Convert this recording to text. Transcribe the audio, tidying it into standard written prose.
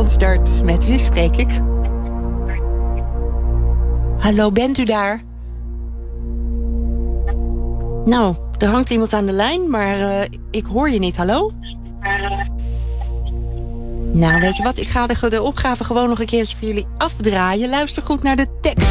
avondstart. Met wie spreek ik? Hallo, bent u daar? Nou, er hangt iemand aan de lijn, maar ik hoor je niet. Hallo? Nou, weet je wat? Ik ga de opgave gewoon nog een keertje voor jullie afdraaien. Luister goed naar de tekst.